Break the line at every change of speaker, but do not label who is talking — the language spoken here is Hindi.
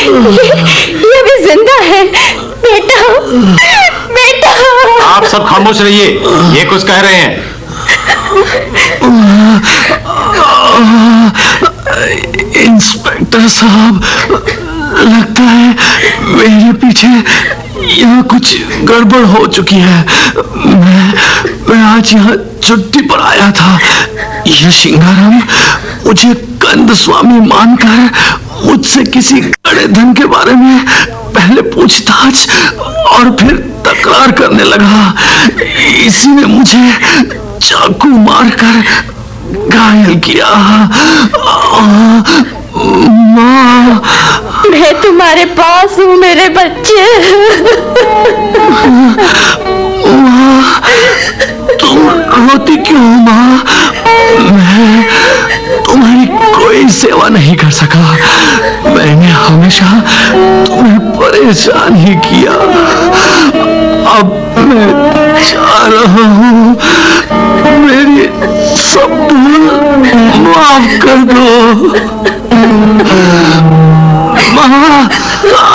ये भी जिंदा है। बेटा, बेटा।
आप सब खामोश रहिए, ये कुछ कह रहे हैं।
इंस्पेक्टर साहब, लगता है मेरे पीछे यहाँ कुछ गड़बड़ हो चुकी है। मैं आज यहाँ छुट्टी पर आया था। यह सिंगाराम मुझे कंद स्वामी मानकर मुझसे किसी बड़े धन के बारे में पहले पूछताछ और फिर तकरार करने लगा। इसी ने मुझे चाकू मारकर घायल किया। माँ,
मैं तुम्हारे पास हूँ मेरे बच्चे।
माँ, तुम रोती क्यों माँ? मैं तुम्हारी कोई सेवा नहीं कर सका। मैंने हमेशा तुम्हें परेशान ही किया। अब मैं जा रहा हूँ। मेरी सब भूल माफ कर दो। माँ,